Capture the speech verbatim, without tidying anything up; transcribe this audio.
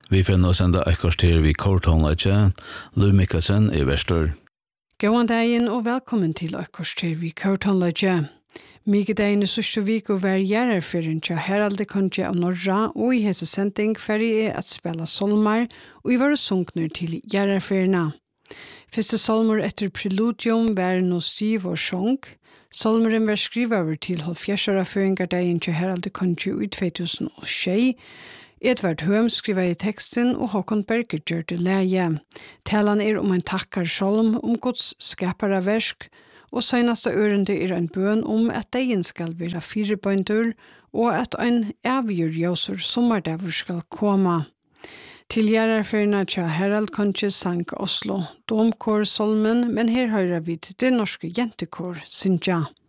Vi får nå sende ekkert til vi kortåndlegge. Lou Mikkelsen i Vestor. God dagen og velkommen til ekkert til vi kortåndlegge. Mykje dagen i sørste vik og hver gjererferien til Heralde Konge av Norra, og i hese sending ferie er at spela solmar, og i våre sunkner til gjererferiene. Første solmar etter preludium var no Siv og Sjong. Solmaren var skriver til halvfjerdsåra føringardagen til Heralde Konge i to tusen og tjei. Edvard Høm skriver i teksten, og Håkon Berger gjør det leie. Talan er om en takkar solm om Guds skapare versk, og søgneste ørende er en bøn om at degen skal være fire bønder, og at en avgjør jøsur sommerdavur skal komme. Til gjererferina tja Herald Konge sank Oslo, Domkår Solmen, men her høyrer vi til det norske jentekår Sintja.